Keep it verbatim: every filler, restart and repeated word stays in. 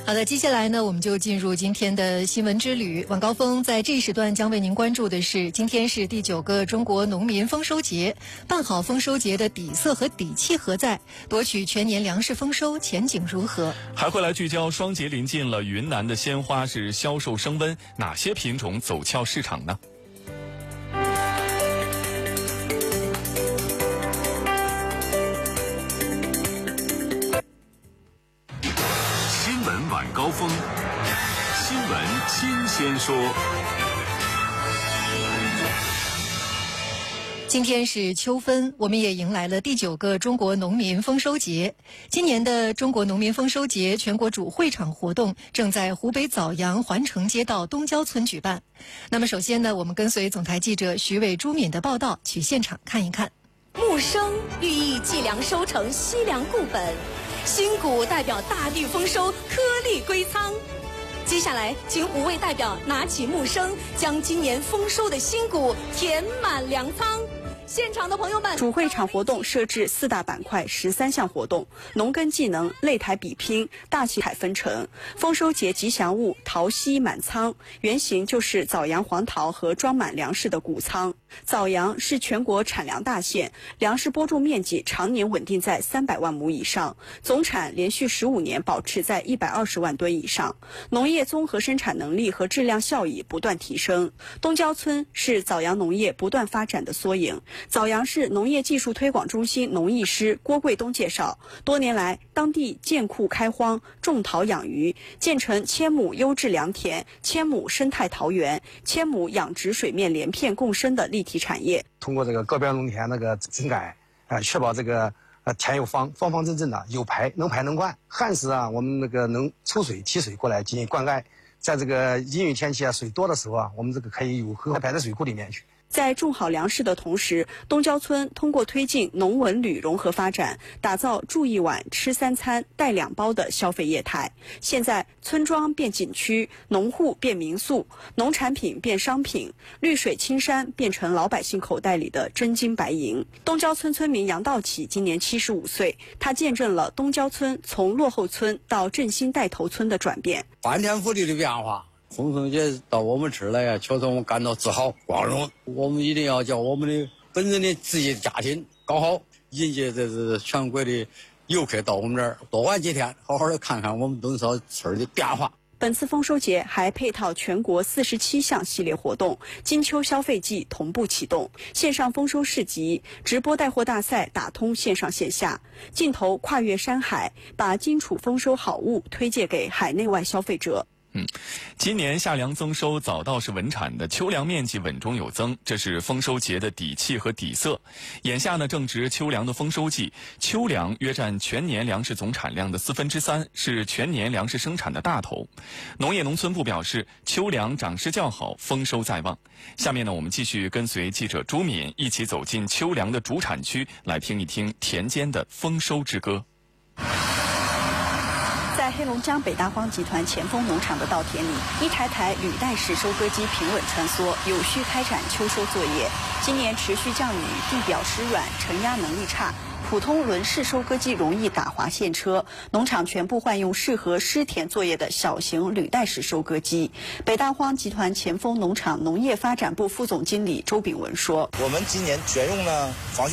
好的，接下来呢，我们就进入今天的新闻之旅。晚高峰在这一时段将为您关注的是，今天是第九个中国农民丰收节，办好丰收节的底色和底气何在？夺取全年粮食丰收前景如何？ 还会来聚焦双节临近了，云南的鲜花是销售升温，哪些品种走俏市场呢？ 晚高峰，新闻轻先说。 今天是秋分，我们也迎来了第九个中国农民丰收节。今年的中国农民丰收节全国主会场活动正在湖北枣阳环城街道东郊村举办。那么首先呢，我们跟随总台记者徐伟、朱敏的报道，去现场看一看。 木生寓意计粮收成，惜粮固本。新谷代表大地丰收，颗粒归仓。接下来，请五位代表拿起木生，将今年丰收的新谷填满粮仓。现场的朋友们， 主会场活动设置四大板块，十三项活动：农耕技能、擂台比拼、大旗海分成。丰收节吉祥物桃溪满仓，原型就是枣阳黄桃和装满粮食的谷仓。枣阳是全国产粮大县，粮食播种面积常年稳定在三百万亩以上，总产连续十五年保持在一百二十万吨以上，农业综合生产能力和质量效益不断提升。东郊村是枣阳农业不断发展的缩影。枣阳市农业技术推广中心农艺师郭贵东介绍，多年来当地建库开荒，种桃养鱼，建成千亩优质良田、千亩生态桃园、千亩养殖水面连片共生的立体产业。 通过这个高标农田那个整改啊、呃，确保这个呃田有方方方正正的，有排能排能灌。旱时啊，我们那个能抽水提水过来进行灌溉。在这个阴雨天气啊，水多的时候啊，我们这个可以有河排在水库里面去。 在种好粮食的同时，东郊村通过推进农文旅融合发展，打造住一晚、吃三餐、带两包的消费业态。现在，村庄变景区，农户变民宿，农产品变商品，绿水青山变成老百姓口袋里的真金白银。东郊村村民杨道启今年七十五岁，他见证了东郊村从落后村到振兴带头村的转变， 翻天覆地的变化。丰收节到我们这儿来呀，确实我们感到自豪、光荣。我们一定要叫我们的本人的自己家庭搞好，迎接这是全国的游客到我们这儿多玩几天，好好的看看我们东郊村的变化。 本次丰收节还配套全国四十七项系列活动，金秋消费季同步启动，线上丰收市集、直播带货大赛打通线上线下，镜头跨越山海，把荆楚丰收好物推介给海内外消费者。 嗯，今年夏粮增收，早稻是稳产的，秋粮面积稳中有增，这是丰收节的底气和底色。眼下呢，正值秋粮的丰收季，秋粮约占全年粮食总产量的四分之三，是全年粮食生产的大头。农业农村部表示，秋粮长势较好，丰收在望。下面呢，我们继续跟随记者朱敏一起走进秋粮的主产区，来听一听田间的丰收之歌。 在黑龙江北大荒集团前锋农场的稻田里，一台台履带式收割机平稳穿梭，有序开展秋收作业。今年持续降雨，地表湿软，承压能力差，普通轮式收割机容易打滑陷车，农场全部换用适合湿田作业的小型履带式收割机。北大荒集团前锋农场农业发展部副总经理周炳文说：“ 我们今年选用了防汛